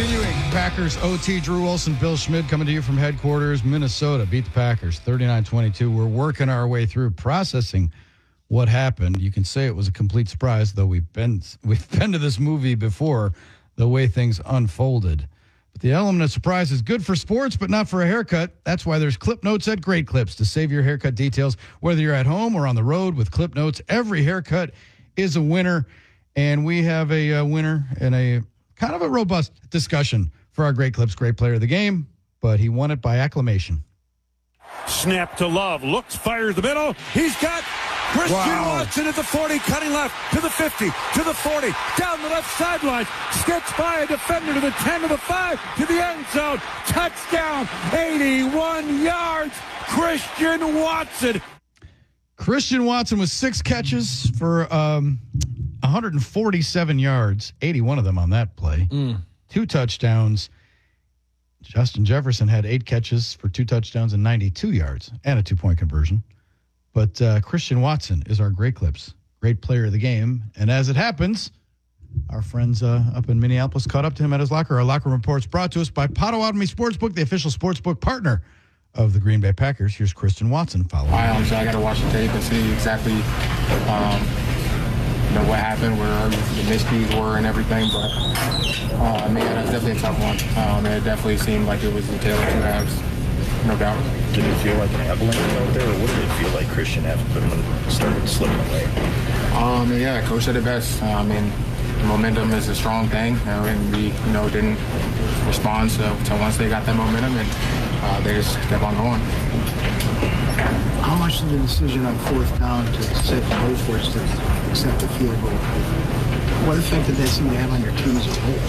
Continuing, Packers OT, Drew Wilson, Bill Schmid coming to you from headquarters, Minnesota. Beat the Packers 39-22. We're working our way through processing what happened. You can say it was a complete surprise, though we've been to this movie before, the way things unfolded. But the element of surprise is good for sports, but not for a haircut. That's why there's Clip Notes at Great Clips to save your haircut details. Whether you're at home or on the road with Clip Notes, every haircut is a winner. And we have a winner in a kind of a robust discussion for our Great Clips, great player of the game, but he won it by acclamation. Snap to Love. Looks, fires the middle. He's got Christian Watson at the 40, cutting left to the 50, to the 40, down the left sideline. Skips by a defender to the 10, to the 5, to the end zone. Touchdown, 81 yards. Christian Watson. Christian Watson with 6 catches for 147 yards, 81 of them on that play. 2 touchdowns. Justin Jefferson had 8 catches for 2 touchdowns and 92 yards and a 2-point conversion. But Christian Watson is our Great Clips, great player of the game. And as it happens, our friends up in Minneapolis caught up to him at his locker. Our locker report's brought to us by Potawatomi Sportsbook, the official sportsbook partner of the Green Bay Packers. Here's Christian Watson following. I got to watch the tape and see exactly what happened, where the miscues were and everything. But, man, that's definitely a tough one. It definitely seemed like it was the tale of 2 halves, no doubt. Did it feel like an avalanche out there, or what did it feel like Christian after started slipping away? Yeah, Coach said it best. Momentum is a strong thing, and we, didn't respond to once they got that momentum, and they just kept on going. How much of the decision on 4th down to set the goal for us to accept the field goal? What effect did that seem to have on your team as a whole?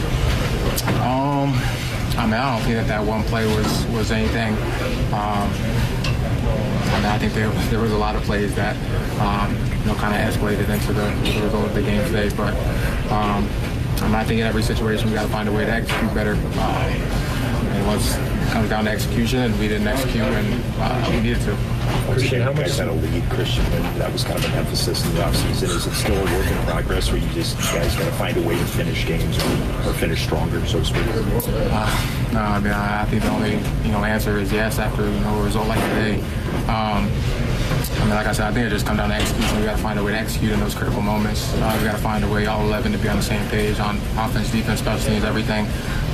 I don't think that one play was anything. I think there was a lot of plays that kind of escalated into the result of the game today. But I think in every situation we got to find a way to execute better. And once it comes down to execution, and we didn't execute, and we needed to. Christian, how much is that a lead, Christian? And that was kind of an emphasis in the offseason. Is it still a work in progress, or you guys got to find a way to finish games or finish stronger, so to speak? No, I think the only answer is yes after a result like today. Like I said, I think it just comes down to execution. We got to find a way to execute in those critical moments. We got to find a way, all 11, to be on the same page on offense, defense, special teams, everything.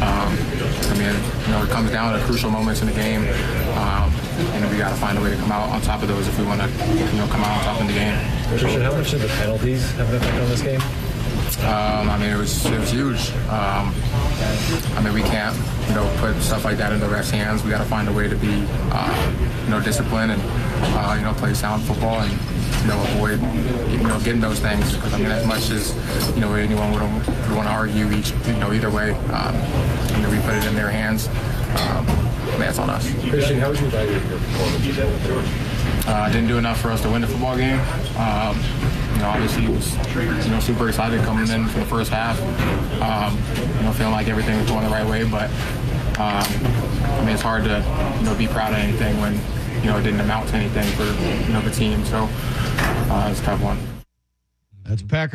It comes down to crucial moments in the game, and we got to find a way to come out on top of those if we want to, come out on top in the game. Christian, how much did the penalties have an effect on this game? It was huge. We can't, put stuff like that in the refs' hands. We got to find a way to be, disciplined and, play sound football and, avoid, getting those things. Because as much as, anyone would want to argue either way, we put it in their hands. That's on us. Christian, how would you evaluate your performance? Didn't do enough for us to win the football game. Obviously he was, super excited coming in for the first half. Feeling like everything was going the right way, but it's hard to, be proud of anything when, it didn't amount to anything for, the team. So it's a tough one. That's Packers.